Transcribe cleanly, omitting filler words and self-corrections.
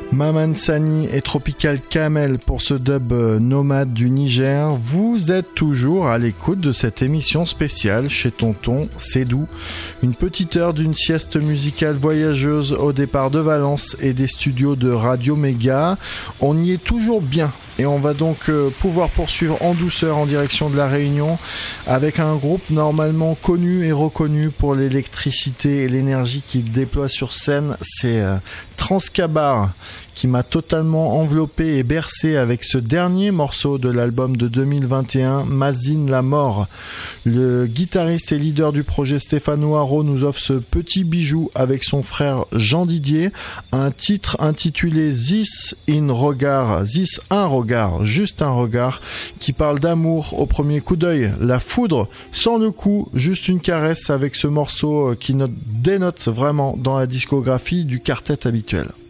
Maman Sani et Tropical Camel pour ce dub nomade du Niger. Vous êtes toujours à l'écoute de cette émission spéciale chez Tonton Cédou. Une petite heure d'une sieste musicale voyageuse au départ de Valence et des studios de Radio Méga. On y est toujours bien et on va donc pouvoir poursuivre en douceur en direction de la Réunion avec un groupe normalement connu et reconnu pour l'électricité et l'énergie qu'il déploie sur scène. C'est Transcabar qui m'a totalement enveloppé et bercé avec ce dernier morceau de l'album de 2021, Mazine la mort. Le guitariste et leader du projet Stéphane Noiro nous offre ce petit bijou avec son frère Jean Didier, un titre intitulé Zis in regard, Zis un regard, juste un regard, qui parle d'amour au premier coup d'œil, la foudre sans le coup, juste une caresse avec ce morceau qui dénote vraiment dans la discographie du quartet habituel.